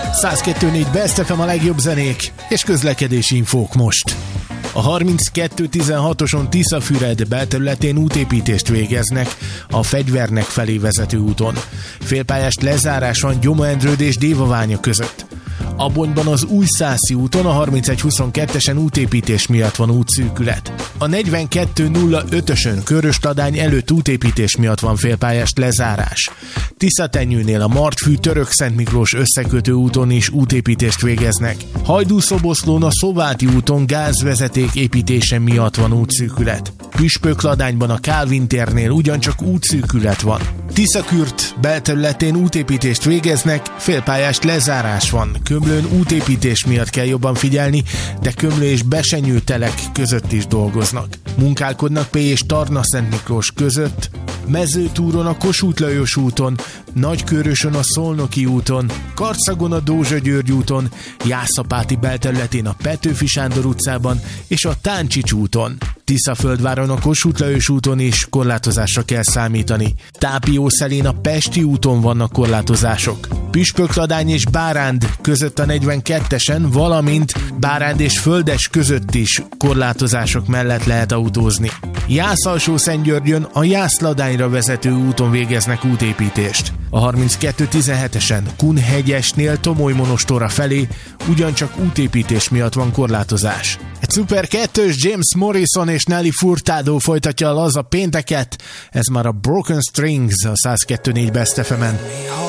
102.4 Best FM, a legjobb zenék és közlekedési infók most. A 32-16-oson Tiszafüred belterületén útépítést végeznek a Fegyvernek felé vezető úton. Félpályás lezárás van Gyoma-Endrőd és Dévaványa között. Abonyban az Újszászi úton a 31-22-esen útépítés miatt van útszűkület. A 42-05-ösön Körös-Ladány előtt útépítés miatt van félpályás lezárás. Tiszatenyőnél a Martfű Török-Szent Miklós összekötő úton is útépítést végeznek. Hajdú-Szoboszlón a Szováti úton gázvezeték építése miatt van útszűkület. Püspökladányban a Kálvin térnél ugyancsak útszűkület van. Tiszakürt belterületén útépítést végeznek, félpályás lezárás van. Kömlőn útépítés miatt kell jobban figyelni, de Kömlő és Besenyő telek között is dolgoznak. Munkálkodnak Pély és Tarna-Szent Miklós között, Mezőtúron a Kossuth Lajos úton, Nagykőrösön a Szolnoki úton, Karcagon a Dózsa György úton, Jászapáti belterületén a Petőfi Sándor utcában és a Táncsics úton. Tiszaföldváron a Kossuth Lajos úton is korlátozásra kell számítani. Tápiószelén a Pesti úton vannak korlátozások. Püspökladány és Báránd között a 42-esen, valamint Báránd és Földes között is korlátozások mellett lehet autózni. Jász-Alsó-Szentgyörgyön a Jász-Ladányra vezető úton végeznek útépítést. A 32-17-esen Kunhegyesnél Tomoly-Monostorra felé ugyancsak útépítés miatt van korlátozás. Egy szuper kettős James Morrison és Nelly Furtado folytatja a laza pénteket, ez már a Broken Strings a 102.4 Best FM-en.